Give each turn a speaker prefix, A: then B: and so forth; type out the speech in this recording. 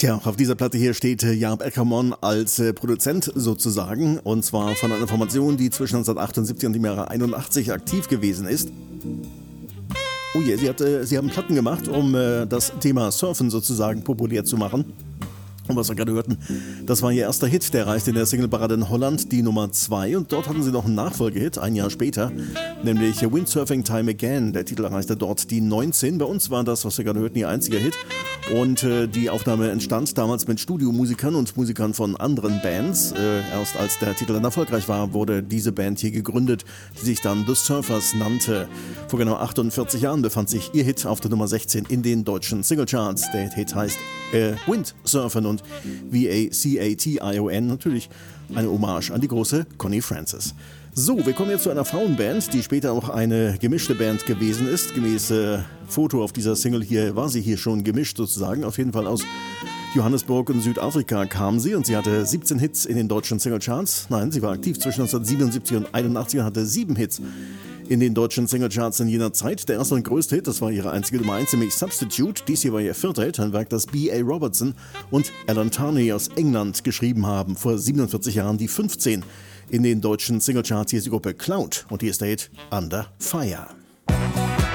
A: Tja, auf dieser Platte hier steht Jaap Ackerman als Produzent sozusagen, und zwar von einer Formation, die zwischen 1978 und dem Jahre 81 aktiv gewesen ist. Oh je, sie haben Platten gemacht, um das Thema Surfen sozusagen populär zu machen. Und was wir gerade hörten, das war ihr erster Hit, der erreichte in der Singleparade in Holland die Nummer 2 und dort hatten sie noch einen Nachfolgehit, ein Jahr später, nämlich Windsurfing Time Again. Der Titel erreichte dort die 19. Bei uns war das, was wir gerade hörten, ihr einziger Hit und die Aufnahme entstand damals mit Studiomusikern und Musikern von anderen Bands. Erst als der Titel dann erfolgreich war, wurde diese Band hier gegründet, die sich dann The Surfers nannte. Vor genau 48 Jahren befand sich ihr Hit auf der Nummer 16 in den deutschen Singlecharts. Der Hit heißt Windsurfen und Vacation, natürlich eine Hommage an die große Connie Francis. So, wir kommen jetzt zu einer Frauenband, die später auch eine gemischte Band gewesen ist. Gemäß Foto auf dieser Single hier war sie hier schon gemischt sozusagen. Auf jeden Fall aus Johannesburg und Südafrika kam sie und sie hatte 17 Hits in den deutschen Singlecharts. Nein, sie war aktiv zwischen 1977 und 81 und hatte 7 Hits in den deutschen Singlecharts in jener Zeit. Der erste und größte Hit, das war ihre einzige Nummer 1, nämlich Substitute. Dies hier war ihr vierter Hit, ein Werk, das B.A. Robertson und Alan Tarney aus England geschrieben haben. Vor 47 Jahren die 15 in den deutschen Singlecharts. Hier ist die Gruppe Cloud und hier ist der Hit Under Fire.